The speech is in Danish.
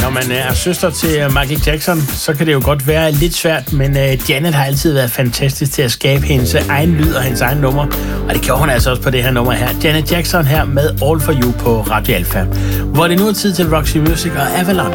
Når man er søster til Michael Jackson, så kan det jo godt være lidt svært, men Janet har altid været fantastisk til at skabe hendes egen lyd og hendes egen nummer, og det gjorde hun altså også på det her nummer her. Janet Jackson her med All For You på Radio Alpha, hvor det nu er tid til Roxy Music og Avalon.